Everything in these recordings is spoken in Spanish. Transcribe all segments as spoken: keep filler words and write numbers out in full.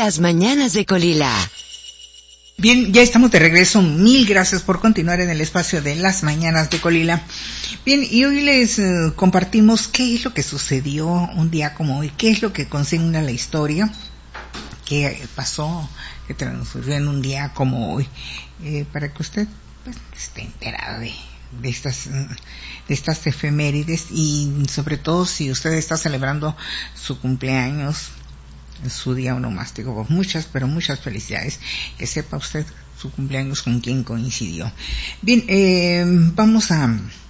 Las mañanas de Colila. Bien, ya estamos de regreso. Mil gracias por continuar en el espacio de Las mañanas de Colila. Bien, y hoy les eh, compartimos qué es lo que sucedió un día como hoy, qué es lo que consigna la historia, qué pasó, qué transcurrió en un día como hoy, eh, para que usted pues, esté enterado de, de estas de estas efemérides, y sobre todo si usted está celebrando su cumpleaños, su día onomástico, pues muchas, pero muchas felicidades, que sepa usted su cumpleaños con quién coincidió. Bien, eh, vamos a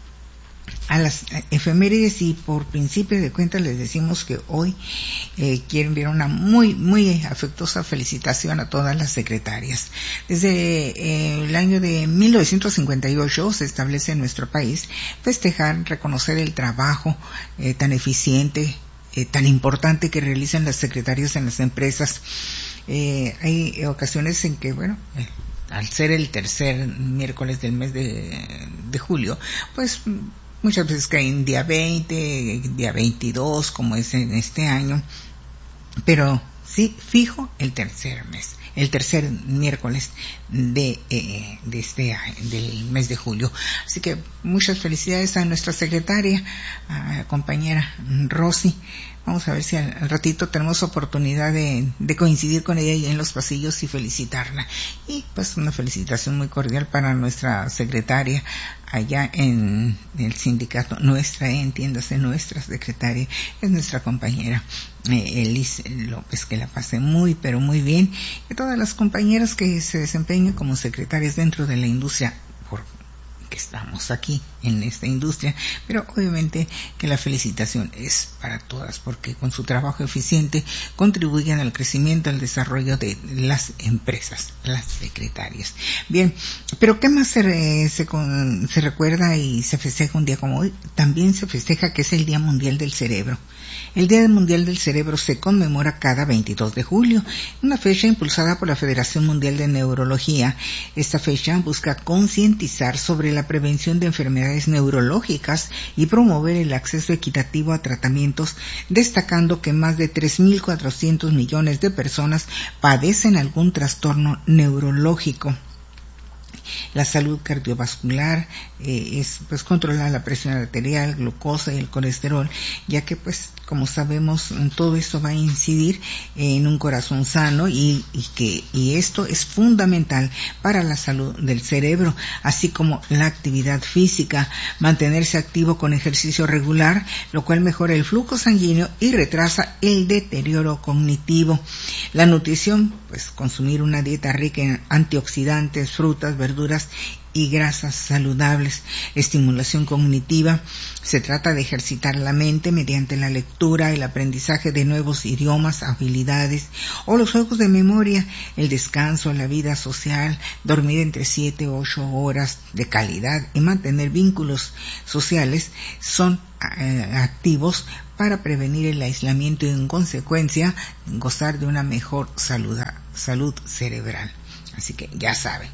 a las efemérides, y por principio de cuentas les decimos que hoy eh, quiero enviar una muy, muy afectuosa felicitación a todas las secretarias. Desde eh, el año de mil novecientos cincuenta y ocho se establece en nuestro país festejar, reconocer el trabajo eh, tan eficiente, Eh, tan importante que realizan las secretarias en las empresas. Eh, hay ocasiones en que, bueno, eh, al ser el tercer miércoles del mes de, de julio, pues muchas veces caen día veinte, día veintidós, como es en este año, pero sí, fijo el tercer mes, el tercer miércoles de, eh, de este año, del mes de julio. Así que muchas felicidades a nuestra secretaria, a la compañera Rosy. Vamos a ver si al, al ratito tenemos oportunidad de, de coincidir con ella ahí en los pasillos y felicitarla. Y pues una felicitación muy cordial para nuestra secretaria allá en el sindicato, nuestra, eh, entiéndase, nuestra secretaria, es nuestra compañera eh, Elis López, que la pase muy, pero muy bien. Y todas las compañeras que se desempeñan como secretarias dentro de la industria, por que estamos aquí en esta industria, pero obviamente que la felicitación es para todas, porque con su trabajo eficiente contribuyen al crecimiento, al desarrollo de las empresas, las secretarias. Bien, pero ¿qué más se, se, se recuerda y se festeja un día como hoy? También se festeja que es el Día Mundial del Cerebro. El Día Mundial del Cerebro se conmemora cada veintidós de julio, una fecha impulsada por la Federación Mundial de Neurología. Esta fecha busca concientizar sobre la prevención de enfermedades neurológicas y promover el acceso equitativo a tratamientos, destacando que más de tres mil cuatrocientos millones de personas padecen algún trastorno neurológico. La salud cardiovascular eh, es pues controlar la presión arterial, glucosa y el colesterol, ya que pues como sabemos todo esto va a incidir en un corazón sano, y, y que y esto es fundamental para la salud del cerebro, así como la actividad física, mantenerse activo con ejercicio regular, lo cual mejora el flujo sanguíneo y retrasa el deterioro cognitivo. La nutrición, pues consumir una dieta rica en antioxidantes, frutas, verduras y grasas saludables. Estimulación cognitiva, se trata de ejercitar la mente mediante la lectura, el aprendizaje de nuevos idiomas, habilidades o los juegos de memoria, el descanso, la vida social, dormir entre siete u ocho horas de calidad y mantener vínculos sociales son eh, activos para prevenir el aislamiento y en consecuencia gozar de una mejor salud, salud cerebral. Así que ya saben.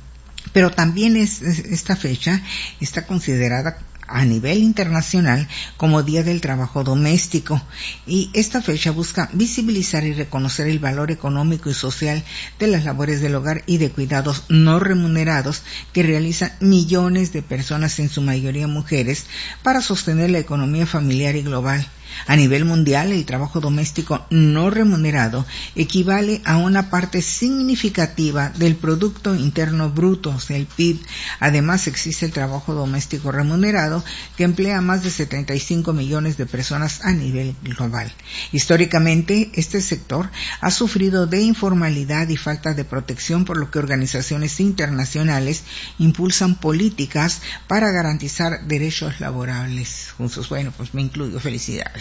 Pero también es, es, esta fecha está considerada a nivel internacional como Día del Trabajo Doméstico, y esta fecha busca visibilizar y reconocer el valor económico y social de las labores del hogar y de cuidados no remunerados que realizan millones de personas, en su mayoría mujeres, para sostener la economía familiar y global. A nivel mundial, el trabajo doméstico no remunerado equivale a una parte significativa del Producto Interno Bruto, o sea, el P I B. Además, existe el trabajo doméstico remunerado, que emplea a más de setenta y cinco millones de personas a nivel global. Históricamente, este sector ha sufrido de informalidad y falta de protección, por lo que organizaciones internacionales impulsan políticas para garantizar derechos laborales justos. Bueno, pues me incluyo, felicidades.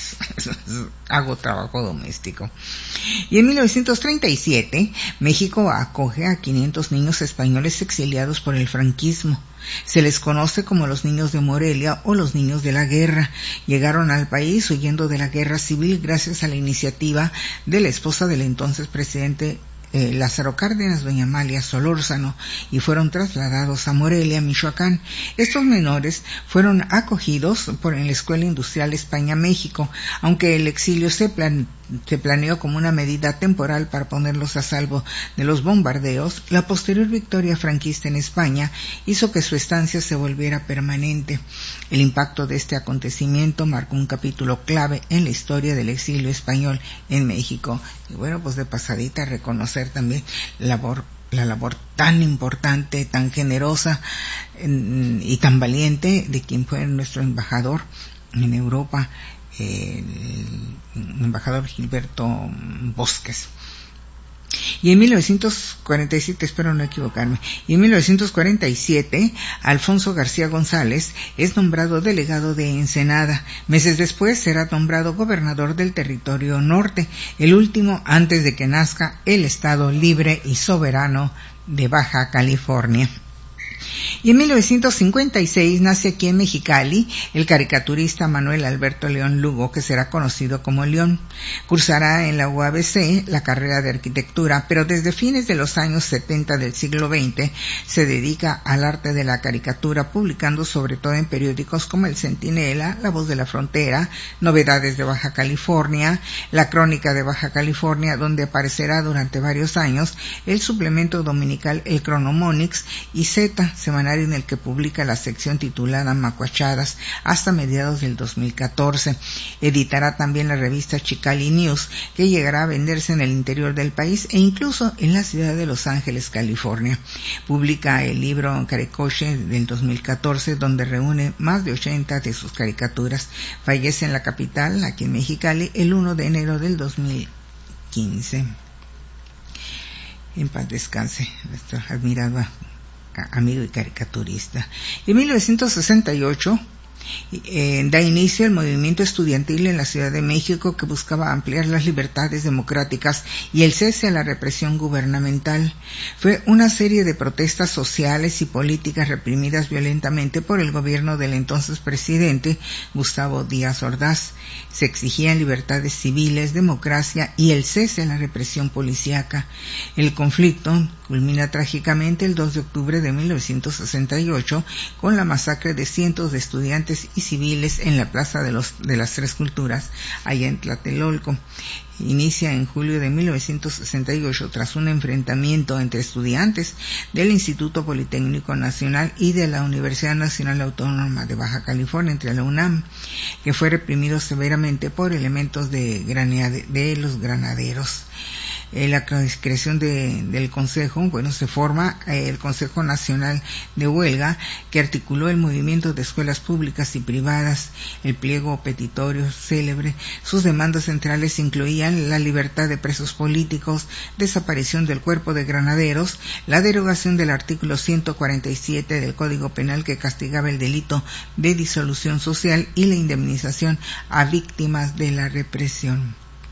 Hago trabajo doméstico. Y en mil novecientos treinta y siete, México acoge a quinientos niños españoles exiliados por el franquismo. Se les conoce como los niños de Morelia o los niños de la guerra. Llegaron al país huyendo de la guerra civil gracias a la iniciativa de la esposa del entonces presidente Eh, Lázaro Cárdenas, doña Amalia Solórzano, y fueron trasladados a Morelia, Michoacán. Estos menores fueron acogidos por en la Escuela Industrial España-México, aunque el exilio se plan, se planeó como una medida temporal para ponerlos a salvo de los bombardeos, la posterior victoria franquista en España hizo que su estancia se volviera permanente. El impacto de este acontecimiento marcó un capítulo clave en la historia del exilio español en México. Y bueno, pues de pasadita reconocer también la labor la labor tan importante, tan generosa y tan valiente de quien fue nuestro embajador en Europa, el embajador Gilberto Bosques. Y en mil novecientos cuarenta y siete, espero no equivocarme, y en mil novecientos cuarenta y siete, Alfonso García González es nombrado delegado de Ensenada. Meses después será nombrado gobernador del territorio norte, el último antes de que nazca el Estado libre y soberano de Baja California. Y en mil novecientos cincuenta y seis nace aquí en Mexicali el caricaturista Manuel Alberto León Lugo, que será conocido como León. Cursará en la U A B C la carrera de arquitectura, pero desde fines de los años setenta del siglo veinte se dedica al arte de la caricatura, publicando sobre todo en periódicos como El Centinela, La Voz de la Frontera, Novedades de Baja California, La Crónica de Baja California, donde aparecerá durante varios años el suplemento dominical El Cronomonix, y Z, semanario en el que publica la sección titulada Macuachadas, hasta mediados del dos mil catorce. Editará también la revista Chicali News, que llegará a venderse en el interior del país e incluso en la ciudad de Los Ángeles, California. Publica el libro Caricoche del dos mil catorce, donde reúne más de ochenta de sus caricaturas. Fallece en la capital, aquí en Mexicali, el primero de enero del dos mil quince. En paz descanse nuestro admirado amigo y caricaturista. En mil novecientos sesenta y ocho eh, da inicio el movimiento estudiantil en la Ciudad de México, que buscaba ampliar las libertades democráticas y el cese a la represión gubernamental. Fue una serie de protestas sociales y políticas reprimidas violentamente por el gobierno del entonces presidente Gustavo Díaz Ordaz. Se exigían libertades civiles, democracia y el cese a la represión policíaca. El conflicto culmina trágicamente el dos de octubre de mil novecientos sesenta y ocho con la masacre de cientos de estudiantes y civiles en la Plaza de, los, de las Tres Culturas, allá en Tlatelolco. Inicia en julio de mil novecientos sesenta y ocho tras un enfrentamiento entre estudiantes del Instituto Politécnico Nacional y de la Universidad Nacional Autónoma de Baja California, entre la UNAM, que fue reprimido severamente por elementos de, granade, de los granaderos. Eh, la creación de, del Consejo, bueno, se forma eh, el Consejo Nacional de Huelga, que articuló el movimiento de escuelas públicas y privadas. El pliego petitorio célebre, sus demandas centrales incluían la libertad de presos políticos, desaparición del cuerpo de granaderos, la derogación del artículo ciento cuarenta y siete del Código Penal, que castigaba el delito de disolución social, y la indemnización a víctimas de la represión.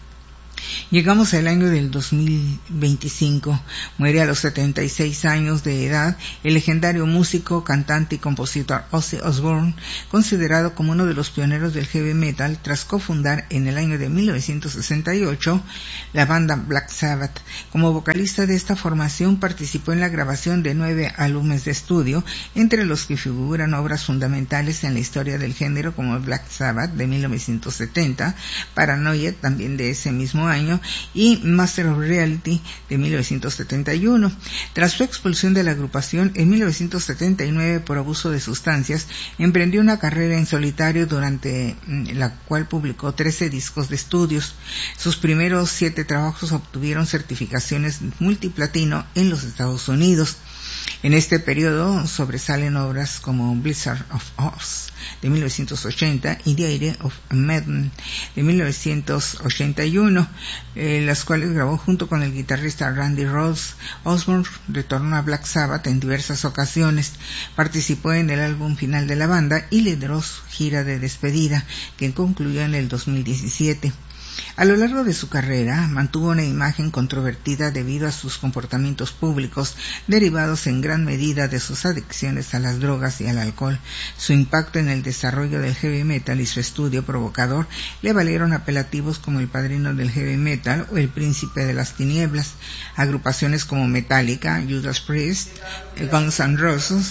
Llegamos al año del dos mil veinticinco. Muere a los setenta y seis años de edad el legendario músico, cantante y compositor Ozzy Osbourne, considerado como uno de los pioneros del heavy metal, tras cofundar en el año de mil novecientos sesenta y ocho la banda Black Sabbath. Como vocalista de esta formación participó en la grabación de nueve álbumes de estudio, entre los que figuran obras fundamentales en la historia del género como Black Sabbath de mil novecientos setenta, Paranoia también de ese mismo año y Master of Reality de mil novecientos setenta y uno. Tras su expulsión de la agrupación en mil novecientos setenta y nueve por abuso de sustancias, emprendió una carrera en solitario durante la cual publicó trece discos de estudios. Sus primeros siete trabajos obtuvieron certificaciones multiplatino en los Estados Unidos. En este periodo sobresalen obras como Blizzard of Oz de mil novecientos ochenta y The Idea of Madden de mil novecientos ochenta y uno, eh, las cuales grabó junto con el guitarrista Randy Rhoads. Osbourne retornó a Black Sabbath en diversas ocasiones, participó en el álbum final de la banda y lideró su gira de despedida, que concluyó en el dos mil diecisiete. A lo largo de su carrera mantuvo una imagen controvertida debido a sus comportamientos públicos, derivados en gran medida de sus adicciones a las drogas y al alcohol. Su impacto en el desarrollo del heavy metal y su estudio provocador le valieron apelativos como el padrino del heavy metal o el príncipe de las tinieblas. Agrupaciones como Metallica, Judas Priest, Guns N' Roses,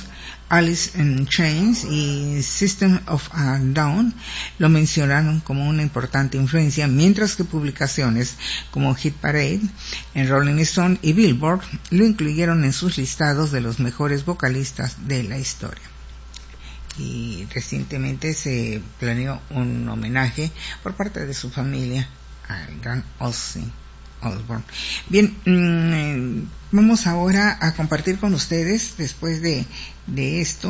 Alice in Chains y System of a Down lo mencionaron como una importante influencia, mientras que publicaciones como Hit Parade, en Rolling Stone y Billboard lo incluyeron en sus listados de los mejores vocalistas de la historia. Y recientemente se planeó un homenaje por parte de su familia al gran Ozzy Osbourne. Bien, mmm, vamos ahora a compartir con ustedes, después de, de esto,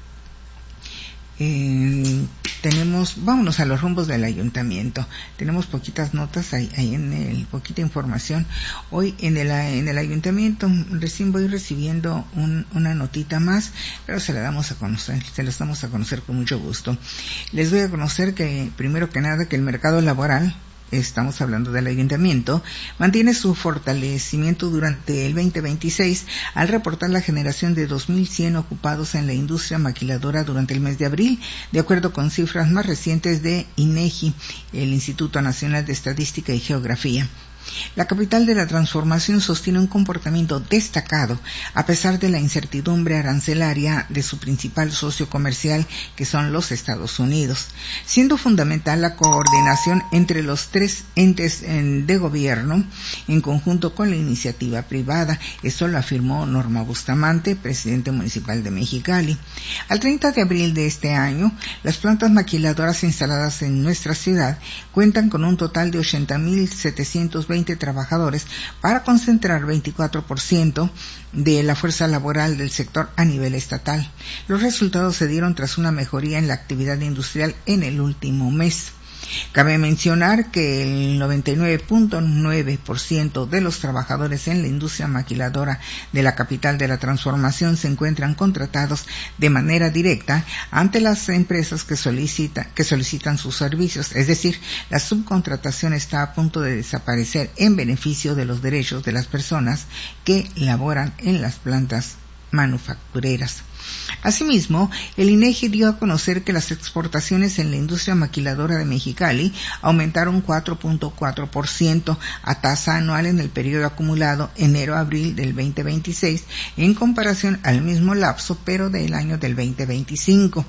eh, tenemos, vámonos a los rumbos del ayuntamiento. Tenemos poquitas notas ahí, ahí en el, poquita información. Hoy en el, en el ayuntamiento recién voy recibiendo un, una notita más, pero se la damos a conocer, se la damos a conocer con mucho gusto. Les doy a conocer que, primero que nada, que el mercado laboral, estamos hablando del ayuntamiento, mantiene su fortalecimiento durante el veinte veintiséis al reportar la generación de dos mil cien ocupados en la industria maquiladora durante el mes de abril, de acuerdo con cifras más recientes de INEGI, el Instituto Nacional de Estadística y Geografía. La capital de la transformación sostiene un comportamiento destacado a pesar de la incertidumbre arancelaria de su principal socio comercial, que son los Estados Unidos, siendo fundamental la coordinación entre los tres entes de gobierno en conjunto con la iniciativa privada. Esto lo afirmó Norma Bustamante, presidente municipal de Mexicali. Al treinta de abril de este año, las plantas maquiladoras instaladas en nuestra ciudad cuentan con un total de ochenta mil setecientos veinte trabajadores para concentrar veinticuatro por ciento de la fuerza laboral del sector a nivel estatal. Los resultados se dieron tras una mejoría en la actividad industrial en el último mes. Cabe mencionar que el noventa y nueve punto nueve por ciento de los trabajadores en la industria maquiladora de la capital de la transformación se encuentran contratados de manera directa ante las empresas que solicitan, que solicitan sus servicios, es decir, la subcontratación está a punto de desaparecer en beneficio de los derechos de las personas que laboran en las plantas manufactureras. Asimismo, el INEGI dio a conocer que las exportaciones en la industria maquiladora de Mexicali aumentaron cuatro punto cuatro por ciento a tasa anual en el periodo acumulado enero-abril del veinte veintiséis en comparación al mismo lapso, pero del año del veinte veinticinco.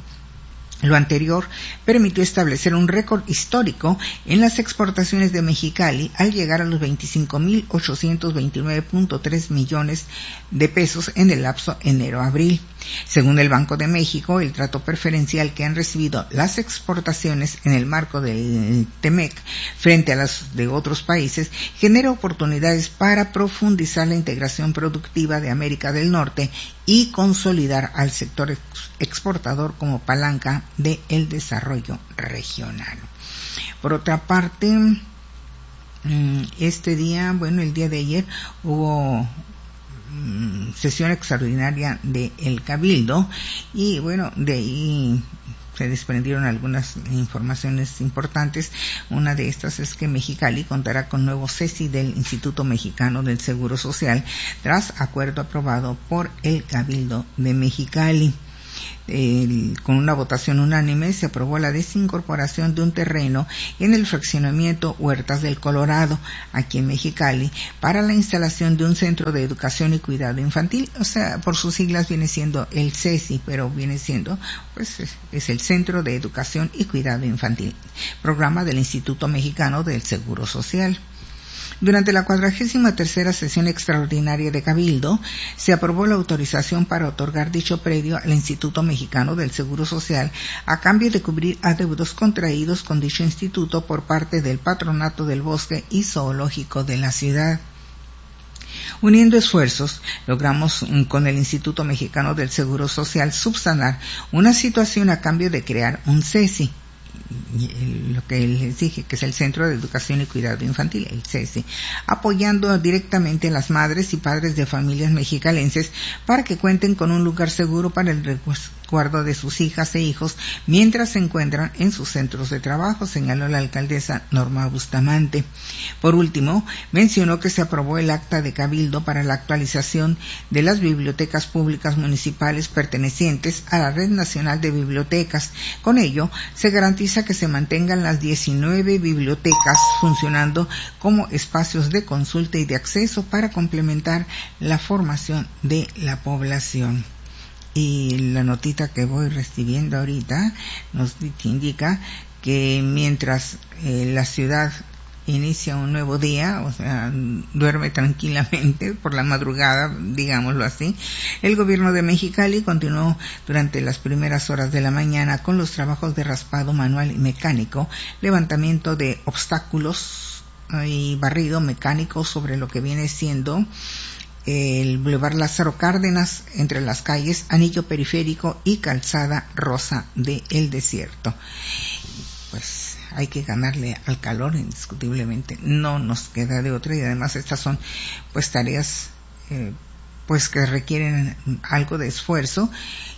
Lo anterior permitió establecer un récord histórico en las exportaciones de Mexicali al llegar a los veinticinco mil ochocientos veintinueve punto tres millones de pesos en el lapso enero-abril. Según el Banco de México, el trato preferencial que han recibido las exportaciones en el marco del TEMEC frente a las de otros países genera oportunidades para profundizar la integración productiva de América del Norte y consolidar al sector ex- exportador como palanca de el desarrollo regional. Por otra parte, este día, bueno, el día de ayer hubo sesión extraordinaria de el Cabildo y bueno, de ahí se desprendieron algunas informaciones importantes. Una de estas es que Mexicali contará con nuevo cesi del Instituto Mexicano del Seguro Social tras acuerdo aprobado por el Cabildo de Mexicali. El, con una votación unánime se aprobó la desincorporación de un terreno en el fraccionamiento Huertas del Colorado, aquí en Mexicali, para la instalación de un centro de educación y cuidado infantil. O sea, por sus siglas viene siendo el cesi, pero viene siendo, pues, es, es el Centro de Educación y Cuidado Infantil, programa del Instituto Mexicano del Seguro Social. Durante la cuadragésima tercera sesión extraordinaria de Cabildo, se aprobó la autorización para otorgar dicho predio al Instituto Mexicano del Seguro Social a cambio de cubrir adeudos contraídos con dicho instituto por parte del Patronato del Bosque y Zoológico de la ciudad. Uniendo esfuerzos, logramos con el Instituto Mexicano del Seguro Social subsanar una situación a cambio de crear un cesi. Lo que les dije, que es el Centro de Educación y Cuidado Infantil, el cesi, apoyando directamente a las madres y padres de familias mexicalenses para que cuenten con un lugar seguro para el resguardo de sus hijas e hijos mientras se encuentran en sus centros de trabajo, señaló la alcaldesa Norma Bustamante. Por último, mencionó que se aprobó el acta de Cabildo para la actualización de las bibliotecas públicas municipales pertenecientes a la Red Nacional de Bibliotecas. Con ello, se garantiza que se mantengan las diecinueve bibliotecas funcionando como espacios de consulta y de acceso para complementar la formación de la población. y la notita que voy recibiendo ahorita nos indica que mientras eh, la ciudad inicia un nuevo día, o sea, duerme tranquilamente por la madrugada, digámoslo así, el gobierno de Mexicali continuó durante las primeras horas de la mañana con los trabajos de raspado manual y mecánico, levantamiento de obstáculos y barrido mecánico sobre lo que viene siendo el Boulevard Lázaro Cárdenas entre las calles Anillo Periférico y Calzada Rosa de El Desierto. Pues hay que ganarle al calor, indiscutiblemente, no nos queda de otra, y además estas son pues tareas eh, pues que requieren algo de esfuerzo,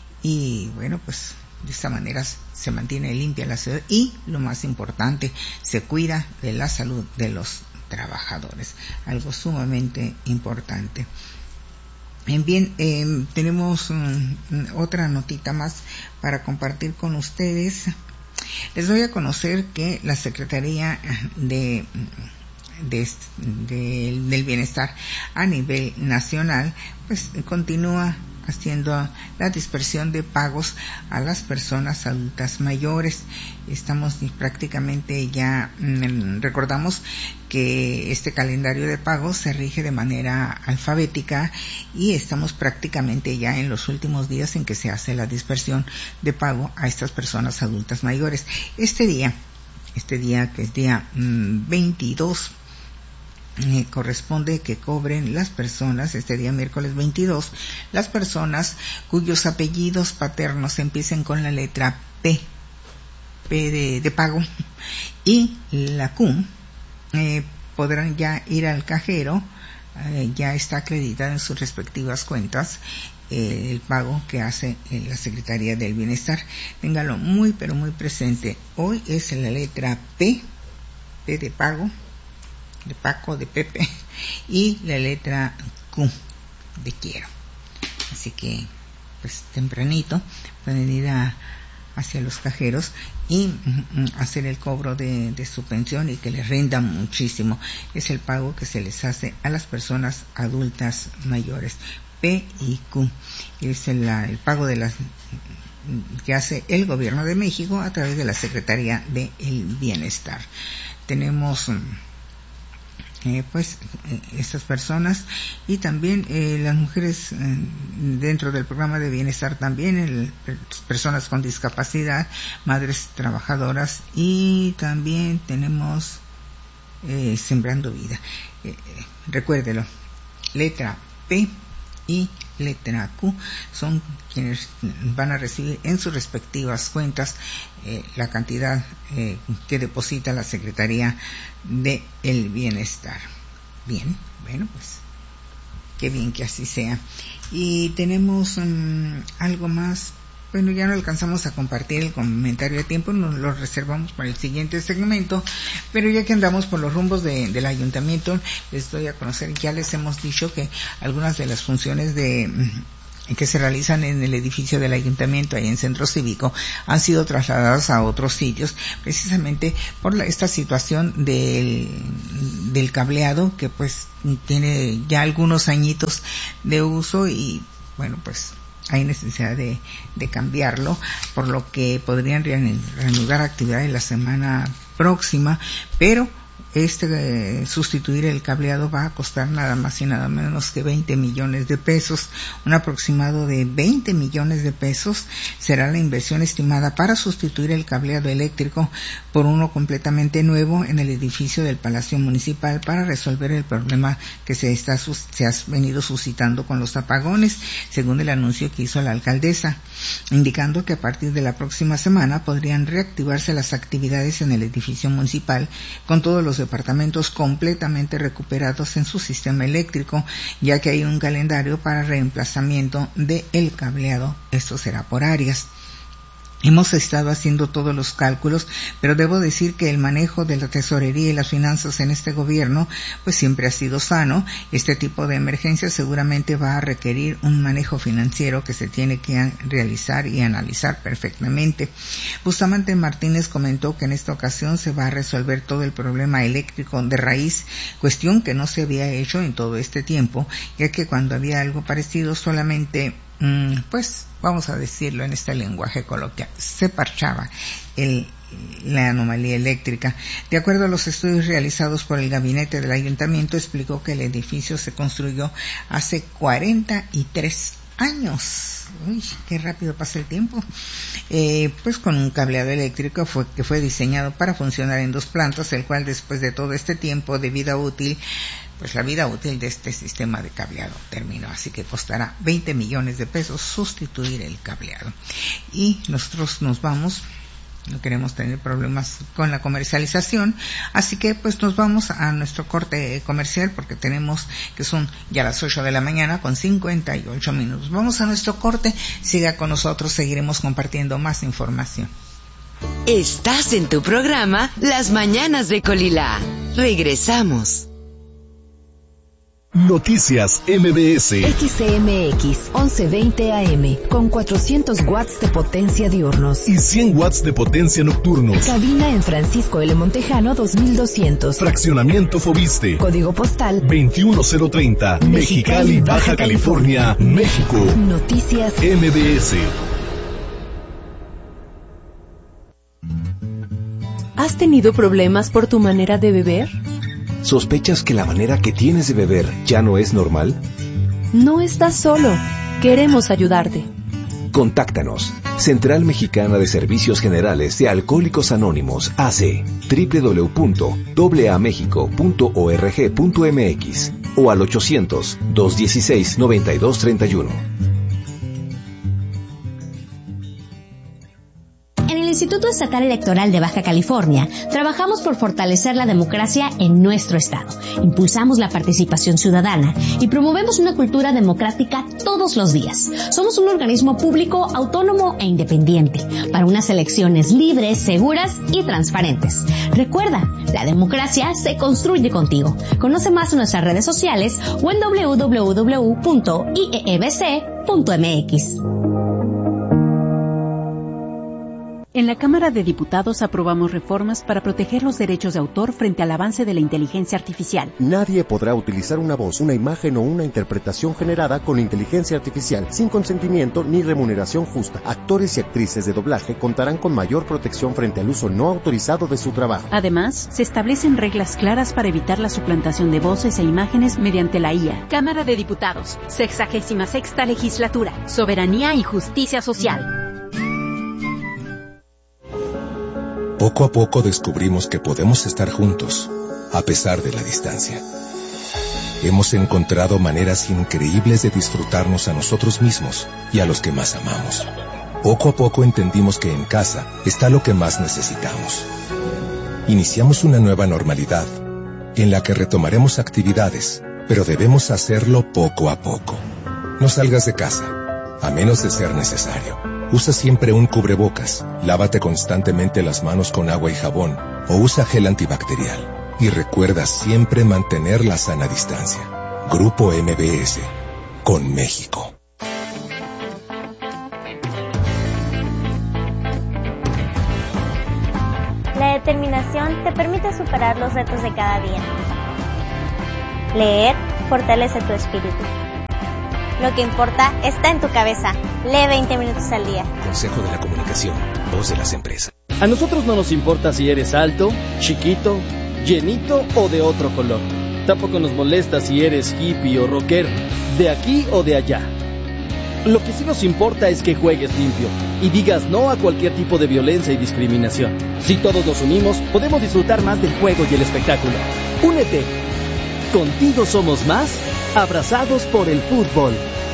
y bueno, pues de esta manera se mantiene limpia la ciudad y, lo más importante, se cuida de la salud de los trabajadores, algo sumamente importante. Bien, eh, tenemos um, otra notita más para compartir con ustedes. Les doy a conocer que la Secretaría de, de, de, del Bienestar a nivel nacional pues continúa haciendo la dispersión de pagos a las personas adultas mayores. Estamos prácticamente ya, recordamos que este calendario de pagos se rige de manera alfabética y estamos prácticamente ya en los últimos días en que se hace la dispersión de pago a estas personas adultas mayores. Este día, este día que es día mmm, veintidós, Eh, corresponde que cobren las personas, este día miércoles veintidós, las personas cuyos apellidos paternos empiecen con la letra P, P de, de pago, y la Q, eh, podrán ya ir al cajero, eh, ya está acreditada en sus respectivas cuentas eh, el pago que hace eh, la Secretaría del Bienestar. Téngalo muy pero muy presente, hoy es la letra P, P de pago, de Paco, de Pepe, y la letra Q de quiero. Así que pues tempranito pueden ir a, hacia los cajeros y mm, hacer el cobro de, de su pensión, y que les rinda muchísimo. Es el pago que se les hace a las personas adultas mayores, P y Q. Es el, el pago de las que hace el gobierno de México a través de la Secretaría del Bienestar. Tenemos Eh, pues eh, estas personas, y también eh, las mujeres eh, dentro del programa de bienestar, también el, personas con discapacidad, madres trabajadoras, y también tenemos eh, Sembrando Vida. Eh, eh, recuérdelo, letra P y letra Q son quienes van a recibir en sus respectivas cuentas eh, la cantidad eh, que deposita la Secretaría de el Bienestar. Bien, bueno, pues qué bien que así sea. Y tenemos um, algo más. Bueno, ya no alcanzamos a compartir el comentario de tiempo, nos lo reservamos para el siguiente segmento, pero ya que andamos por los rumbos de, del ayuntamiento, les doy a conocer, ya les hemos dicho que algunas de las funciones de que se realizan en el edificio del ayuntamiento, ahí en Centro Cívico, han sido trasladadas a otros sitios, precisamente por la, esta situación del, del cableado, que pues tiene ya algunos añitos de uso, y bueno, pues hay necesidad de, de cambiarlo, por lo que podrían reanudar actividades la semana próxima, pero este eh, sustituir el cableado va a costar nada más y nada menos que veinte millones de pesos. Un aproximado de veinte millones de pesos será la inversión estimada para sustituir el cableado eléctrico por uno completamente nuevo en el edificio del Palacio Municipal, para resolver el problema que se está se ha venido suscitando con los apagones, según el anuncio que hizo la alcaldesa, indicando que a partir de la próxima semana podrían reactivarse las actividades en el edificio municipal, con todos los departamentos completamente recuperados en su sistema eléctrico, ya que hay un calendario para reemplazamiento de el cableado. Esto será por áreas. Hemos estado haciendo todos los cálculos, pero debo decir que el manejo de la tesorería y las finanzas en este gobierno pues siempre ha sido sano. Este tipo de emergencia seguramente va a requerir un manejo financiero que se tiene que realizar y analizar perfectamente. Bustamante Martínez comentó que en esta ocasión se va a resolver todo el problema eléctrico de raíz, cuestión que no se había hecho en todo este tiempo, ya que cuando había algo parecido solamente pues vamos a decirlo en este lenguaje coloquial, se parchaba el, la anomalía eléctrica. De acuerdo a los estudios realizados por el gabinete del ayuntamiento, explicó que el edificio se construyó hace cuarenta y tres años. Uy, qué rápido pasa el tiempo. Eh, pues con un cableado eléctrico fue, que fue diseñado para funcionar en dos plantas, el cual después de todo este tiempo de vida útil, pues la vida útil de este sistema de cableado terminó, así que costará veinte millones de pesos sustituir el cableado. Y nosotros nos vamos, no queremos tener problemas con la comercialización, así que pues nos vamos a nuestro corte comercial porque tenemos que son ya las ocho de la mañana con cincuenta y ocho minutos. Vamos a nuestro corte, siga con nosotros, seguiremos compartiendo más información. Estás en tu programa Las Mañanas de Colila. Regresamos. Noticias M B S. X C M X once veinte A M con cuatrocientos watts de potencia diurnos y cien watts de potencia nocturnos. Cabina en Francisco L. Montejano dos mil doscientos. Fraccionamiento Fobiste. Código postal veintiuno cero treinta. Mexicali, Baja California, México. Noticias M B S. ¿Has tenido problemas por tu manera de beber? ¿Sospechas que la manera que tienes de beber ya no es normal? No estás solo. Queremos ayudarte. Contáctanos. Central Mexicana de Servicios Generales de Alcohólicos Anónimos, A C, doble u doble u doble u punto a a mexico punto org punto m x o al ochocientos, dos dieciséis, noventa y dos treinta y uno. Instituto Estatal Electoral de Baja California, trabajamos por fortalecer la democracia en nuestro estado. Impulsamos la participación ciudadana y promovemos una cultura democrática todos los días. Somos un organismo público, autónomo e independiente para unas elecciones libres, seguras y transparentes. Recuerda, la democracia se construye contigo. Conoce más en nuestras redes sociales o en doble u doble u doble u punto i e e b c punto m x. En la Cámara de Diputados aprobamos reformas para proteger los derechos de autor frente al avance de la inteligencia artificial. Nadie podrá utilizar una voz, una imagen o una interpretación generada con inteligencia artificial sin consentimiento ni remuneración justa. Actores y actrices de doblaje contarán con mayor protección frente al uso no autorizado de su trabajo. Además, se establecen reglas claras para evitar la suplantación de voces e imágenes mediante la I A. Cámara de Diputados, sexagésima sexta legislatura, soberanía y justicia social. Poco a poco descubrimos que podemos estar juntos, a pesar de la distancia. Hemos encontrado maneras increíbles de disfrutarnos a nosotros mismos y a los que más amamos. Poco a poco entendimos que en casa está lo que más necesitamos. Iniciamos una nueva normalidad, en la que retomaremos actividades, pero debemos hacerlo poco a poco. No salgas de casa, a menos de ser necesario. Usa siempre un cubrebocas, lávate constantemente las manos con agua y jabón, o usa gel antibacterial. Y recuerda siempre mantener la sana distancia. Grupo M B S, con México. La determinación te permite superar los retos de cada día. Leer fortalece tu espíritu. Lo que importa está en tu cabeza. Lee veinte minutos al día. Consejo de la Comunicación, voz de las empresas. A nosotros no nos importa si eres alto, chiquito, llenito o de otro color. Tampoco nos molesta si eres hippie o rockero, de aquí o de allá. Lo que sí nos importa es que juegues limpio y digas no a cualquier tipo de violencia y discriminación. Si todos nos unimos, podemos disfrutar más del juego y el espectáculo. Únete. Contigo somos más, abrazados por el fútbol.